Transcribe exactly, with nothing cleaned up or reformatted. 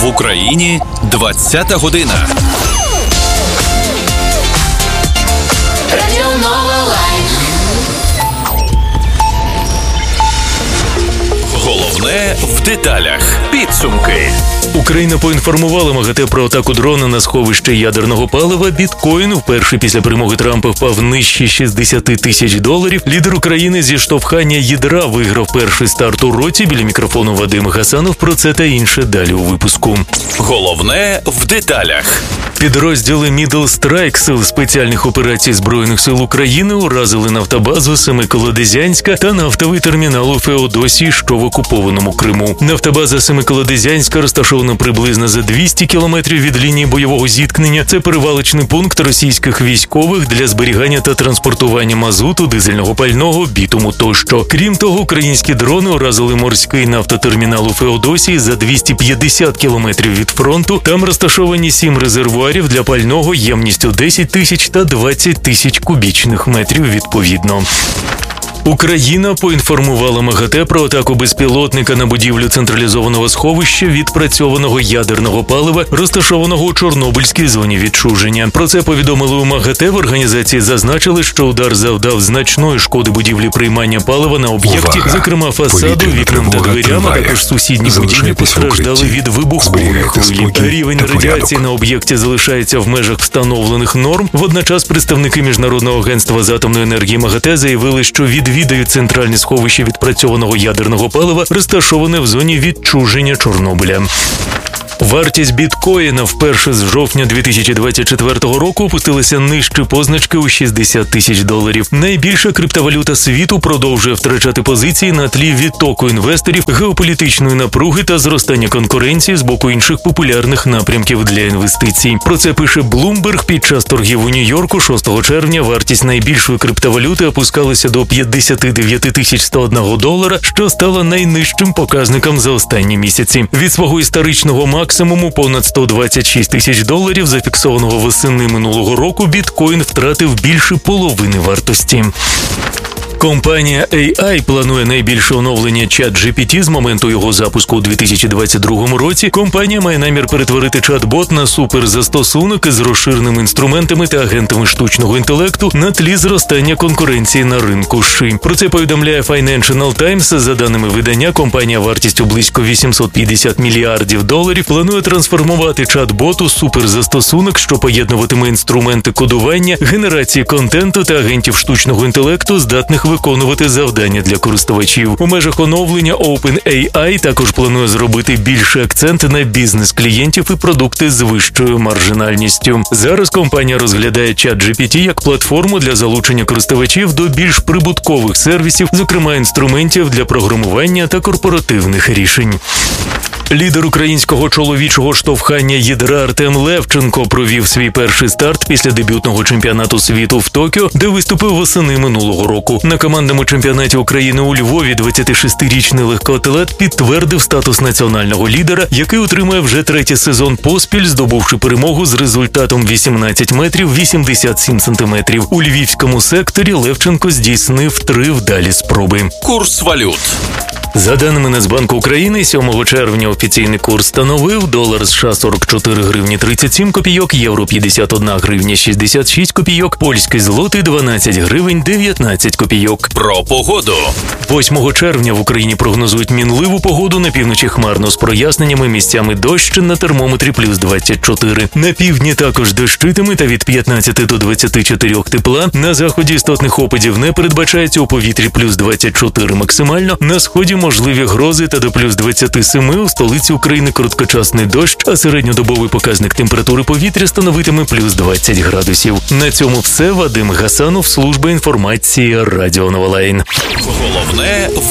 В Україні двадцята година. Радіо Нова Лайн. Головне в деталях. Підсумки. Україна поінформувала МАГАТЕ про атаку дрона на сховище ядерного палива. Біткоін вперше після перемоги Трампа впав нижче шістдесят тисяч доларів. Лідер України зі штовхання ядра виграв перший старт у році. Біля мікрофону Вадим Гасанов. Про це та інше далі у випуску. Головне в деталях. Підрозділи Middle Strike сил спеціальних операцій Збройних сил України уразили нафтобазу Семиколодезянська та нафтовий термінал у Феодосії, що в окупованому Криму. Нафтобаза Семиколодезянська розташована приблизно за двісті кілометрів від лінії бойового зіткнення. Це перевалочний пункт російських військових для зберігання та транспортування мазуту, дизельного пального, бітуму тощо. Крім того, українські дрони уразили морський нафтотермінал у Феодосії за двісті п'ятдесят кілометрів від фронту. Там розташовані сім резервуарів для пального ємністю десять тисяч та двадцять тисяч кубічних метрів відповідно. Україна поінформувала МАГАТЕ про атаку безпілотника на будівлю централізованого сховища відпрацьованого ядерного палива, розташованого у Чорнобильській зоні відчуження. Про це повідомили у МАГАТЕ. В організації зазначили, що удар завдав значної шкоди будівлі приймання палива на об'єкті, Увага! зокрема фасаду, вікнам та дверям, а також сусідні будівлі постраждали від вибухової хвилі. Рівень радіації на об'єкті залишається в межах встановлених норм. Водночас представники Міжнародного агентства з атомної енергії МАГАТЕ заявили, що від відвідають центральне сховище відпрацьованого ядерного палива, розташоване в зоні відчуження Чорнобиля. Вартість біткоїна вперше з жовтня дві тисячі двадцять четвертого року опустилася нижче позначки у шістдесят тисяч доларів. Найбільша криптовалюта світу продовжує втрачати позиції на тлі відтоку інвесторів, геополітичної напруги та зростання конкуренції з боку інших популярних напрямків для інвестицій. Про це пише Bloomberg. Під час торгів у Нью-Йорку шостого червня вартість найбільшої криптовалюти опускалася до п'ятдесят дев'ять тисяч сто один долара, що стало найнижчим показником за останні місяці. Від свого історичного максимуму понад сто двадцять шість тисяч доларів, зафіксованого восени минулого року, біткоін втратив більше половини вартості. Компанія ей ай планує найбільше оновлення чат-джі пі ті з моменту його запуску у дві тисячі двадцять другому році. Компанія має намір перетворити чат-бот на суперзастосунок із розширеними інструментами та агентами штучного інтелекту на тлі зростання конкуренції на ринку ши. Про це повідомляє Financial Times. За даними видання, компанія вартістю близько вісімсот п'ятдесят мільярдів доларів планує трансформувати чат-бот у суперзастосунок, що поєднуватиме інструменти кодування, генерації контенту та агентів штучного інтелекту, здатних виконувати завдання для користувачів. У межах оновлення OpenAI також планує зробити більший акцент на бізнес-клієнтів і продукти з вищою маржинальністю. Зараз компанія розглядає чат-джі пі ті як платформу для залучення користувачів до більш прибуткових сервісів, зокрема інструментів для програмування та корпоративних рішень. Лідер українського чоловічого штовхання ядра Артем Левченко провів свій перший старт після дебютного чемпіонату світу в Токіо, де виступив восени минулого року. На командному чемпіонаті України у Львові двадцятишестирічний легкоатлет підтвердив статус національного лідера, який утримує вже третій сезон поспіль, здобувши перемогу з результатом вісімнадцять метрів вісімдесят сім сантиметрів. У львівському секторі Левченко здійснив три вдалі спроби. Курс валют. За даними Нацбанку України, сьомого червня офіційний курс становив долар США сорок чотири гривні тридцять сім копійок, євро п'ятдесят одна гривня шістдесят шість копійок, польський злотий дванадцять гривень дев'ятнадцять копійок. Про погоду. восьмого червня в Україні прогнозують мінливу погоду, на півночі хмарно з проясненнями, місцями дощ, на термометрі плюс двадцять чотири. На півдні також дощитиме та від п'ятнадцяти до двадцяти чотирьох тепла. На заході істотних опадів не передбачається, у повітрі плюс двадцять чотири максимально. На сході можливі грози та до плюс двадцять сім, у столиці України короткочасний дощ, а середньодобовий показник температури повітря становитиме плюс двадцять градусів. На цьому все. Вадим Гасанов, служба інформації Радіо Нова Лайн. Головне